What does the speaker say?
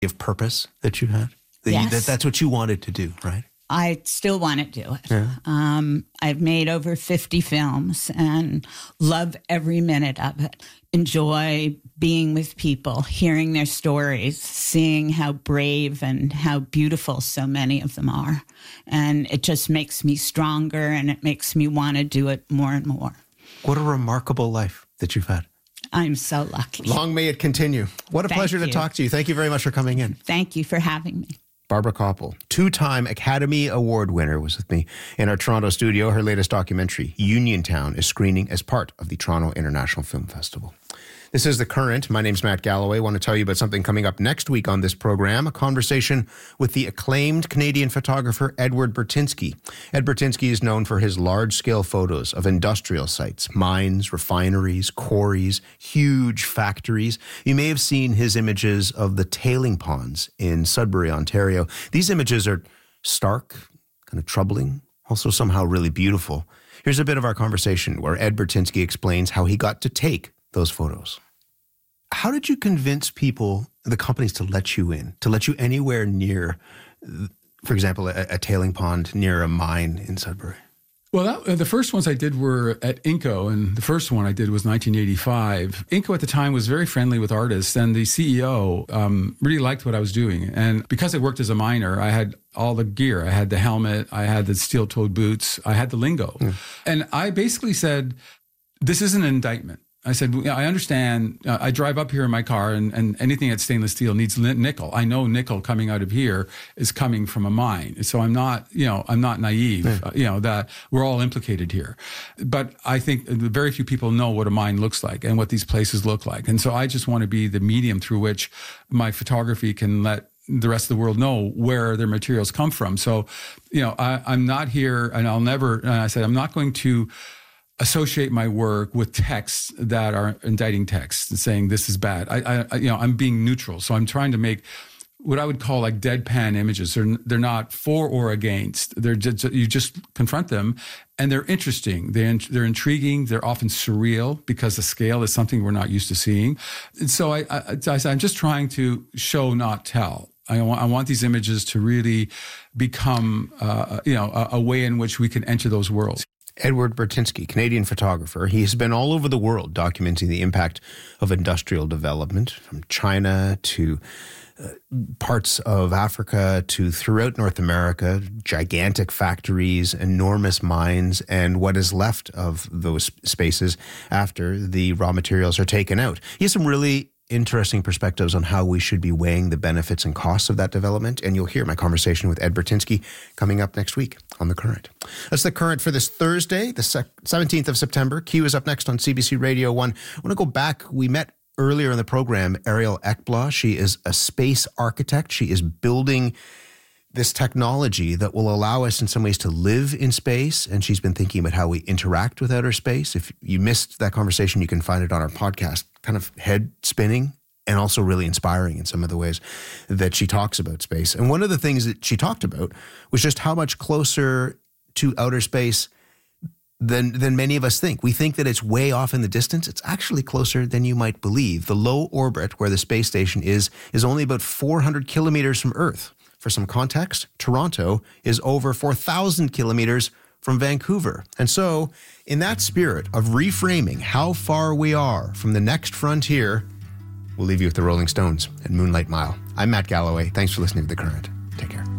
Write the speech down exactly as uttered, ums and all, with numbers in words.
of purpose that you had? That Yes. you, that, that's what you wanted to do, right? I still want to do it. Yeah. Um, I've made over fifty films and love every minute of it. Enjoy being with people, hearing their stories, seeing how brave and how beautiful so many of them are. And it just makes me stronger, and it makes me want to do it more and more. What a remarkable life that you've had. I'm so lucky. Long may it continue. What a Thank pleasure to you. talk to you. Thank you very much for coming in. Thank you for having me. Barbara Koppel, two-time Academy Award winner, was with me in our Toronto studio. Her latest documentary, Uniontown, is screening as part of the Toronto International Film Festival. This is The Current. My name's Matt Galloway. I want to tell you about something coming up next week on this program, a conversation with the acclaimed Canadian photographer Edward Burtynsky. Ed Burtynsky is known for his large-scale photos of industrial sites, mines, refineries, quarries, huge factories. You may have seen his images of the tailing ponds in Sudbury, Ontario. These images are stark, kind of troubling, also somehow really beautiful. Here's a bit of our conversation where Ed Burtynsky explains how he got to take those photos. How did you convince people, the companies, to let you in, to let you anywhere near, for example, a, a tailing pond near a mine in Sudbury? Well, that, uh, the first ones I did were at Inco, and the first one I did was nineteen eighty-five. Inco at the time was very friendly with artists, and the C E O um, really liked what I was doing. And because I worked as a miner, I had all the gear. I had the helmet, I had the steel-toed boots, I had the lingo. Mm. And I basically said, this isn't an indictment. I said, I understand. Uh, I drive up here in my car, and, and anything that's stainless steel needs nickel. I know nickel coming out of here is coming from a mine. So I'm not, you know, I'm not naive, yeah. uh, you know, that we're all implicated here. But I think very few people know what a mine looks like and what these places look like. And so I just want to be the medium through which my photography can let the rest of the world know where their materials come from. So, you know, I, I'm not here, and I'll never, and I said, I'm not going to associate my work with texts that are indicting texts and saying this is bad. I, I, you know, I'm being neutral. So I'm trying to make what I would call like deadpan images. They're they're not for or against. They're just, you just confront them, and they're interesting. They're they're intriguing. They're often surreal because the scale is something we're not used to seeing. And so I, I, I I'm just trying to show, not tell. I want, I want these images to really become, uh, you know, a, a way in which we can enter those worlds. Edward Burtynsky, Canadian photographer. He's been all over the world documenting the impact of industrial development, from China to uh, parts of Africa to throughout North America, gigantic factories, enormous mines, and what is left of those spaces after the raw materials are taken out. He has some really interesting perspectives on how we should be weighing the benefits and costs of that development. And you'll hear my conversation with Ed Burtynsky coming up next week on The Current. That's The Current for this Thursday, the seventeenth of September. Q is up next on C B C Radio one. I want to go back. We met earlier in the program Ariel Ekblad. She is a space architect. She is building this technology that will allow us in some ways to live in space. And she's been thinking about how we interact with outer space. If you missed that conversation, you can find it on our podcast. Kind of head spinning and also really inspiring in some of the ways that she talks about space. And one of the things that she talked about was just how much closer to outer space than than many of us think. We think that it's way off in the distance. It's actually closer than you might believe. The low orbit where the space station is is only about four hundred kilometers from Earth. For some context, Toronto is over four thousand kilometers from Vancouver. And so, in that spirit of reframing how far we are from the next frontier, we'll leave you with the Rolling Stones and Moonlight Mile. I'm Matt Galloway. Thanks for listening to The Current.